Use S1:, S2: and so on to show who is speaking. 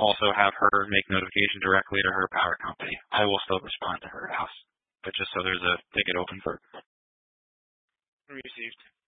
S1: also have her make notification directly to her power company. I will still respond to her house, but just so there's a ticket open for
S2: Received.